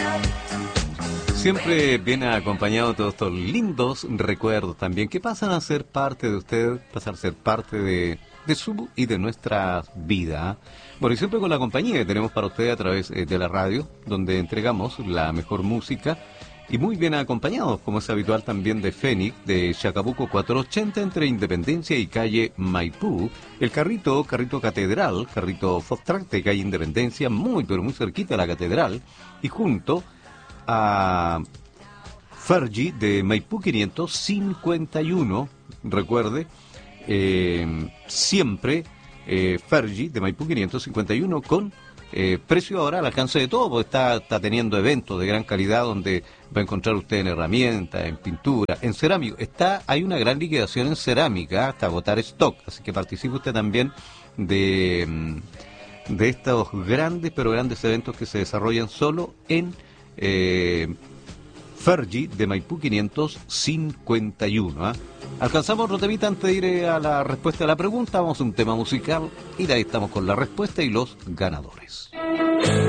Siempre viene acompañado de todos estos lindos recuerdos también que pasan a ser parte de usted, pasan a ser parte de su y de nuestra vida. Bueno, y siempre con la compañía que tenemos para usted a través de la radio, donde entregamos la mejor música y muy bien acompañados, como es habitual también de Fénix, de Chacabuco 480 entre Independencia y calle Maipú, el carrito Catedral, carrito Foxtrack de calle Independencia, muy pero muy cerquita de la Catedral, y junto a Fergie de Maipú 551, recuerde, siempre Fergie de Maipú 551 con precio ahora al alcance de todo, porque está teniendo eventos de gran calidad donde va a encontrar usted en herramientas, en pintura, en cerámico. Hay una gran liquidación en cerámica hasta agotar stock, así que participe usted también de estos grandes, pero grandes eventos que se desarrollan solo en Fergie de Maipú 551. Alcanzamos otro temita antes de ir a la respuesta a la pregunta. Vamos a un tema musical y de ahí estamos con la respuesta y los ganadores.